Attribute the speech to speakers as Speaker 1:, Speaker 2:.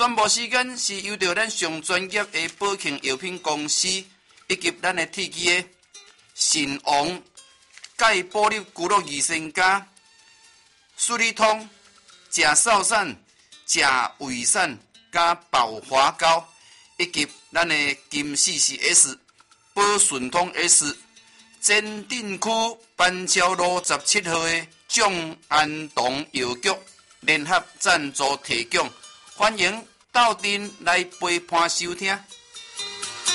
Speaker 1: 全部时间是由着咱上专业的保健药品公司以及咱的铁机的神王钙保粒骨肉益生加、舒利通、钾少散、钾胃散加保华膏，以及咱的金4CS、保顺通 S、前镇区板桥路17号的众安堂药局联合赞助提供，欢迎到店来陪伴收听。